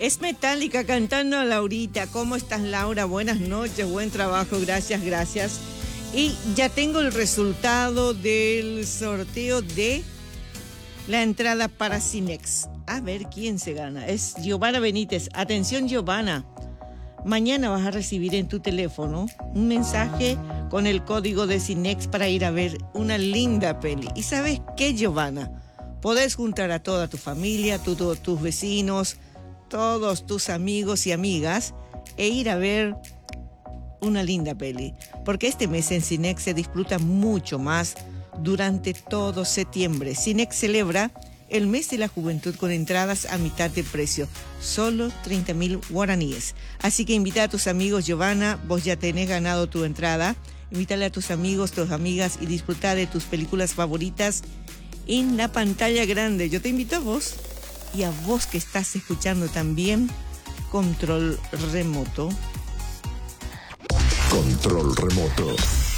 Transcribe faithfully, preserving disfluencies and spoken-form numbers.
Es Metallica cantando a Laurita. ¿Cómo estás, Laura? Buenas noches, buen trabajo, gracias, gracias. Y ya tengo el resultado del sorteo de la entrada para Cinex. A ver quién se gana. Es Giovanna Benítez. Atención, Giovanna. Mañana vas a recibir en tu teléfono un mensaje con el código de Cinex para ir a ver una linda peli. ¿Y sabes qué, Giovanna? Podés juntar a toda tu familia, tu, tu, tus vecinos, todos tus amigos y amigas e ir a ver una linda peli. Porque este mes en Cinex se disfruta mucho más durante todo septiembre. Cinex celebra el mes de la juventud con entradas a mitad de precio, solo treinta mil guaraníes. Así que invita a tus amigos, Giovanna, vos ya tenés ganado tu entrada. Invítale a tus amigos, tus amigas y disfruta de tus películas favoritas en la pantalla grande. Yo te invito a vos y a vos que estás escuchando también Control Remoto. Control Remoto.